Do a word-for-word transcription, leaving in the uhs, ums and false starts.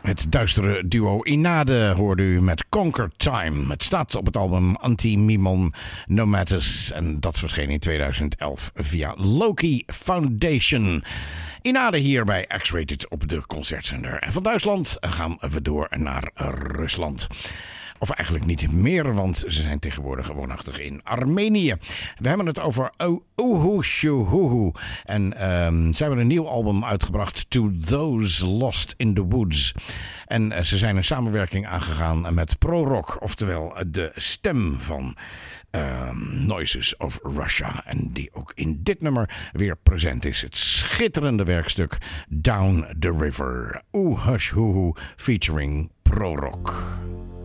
Het duistere duo Inade hoorde u met Conquer Time. Het staat op het album Anti-Mimon Nomatus en dat verscheen in tweeduizend elf via Loki Foundation. Inade hier bij X-Rated op de concertzender. En van Duitsland gaan we door naar Rusland. Of eigenlijk niet meer, want ze zijn tegenwoordig woonachtig in Armenië. We hebben het over Uhu Shuhuhu. En um, ze hebben een nieuw album uitgebracht, To Those Lost in the Woods. En uh, ze zijn een samenwerking aangegaan met ProRock, oftewel de stem van uh, Noises of Russia. En die ook in dit nummer weer present is. Het schitterende werkstuk Down the River. Uhu Shuhuhu featuring ProRock.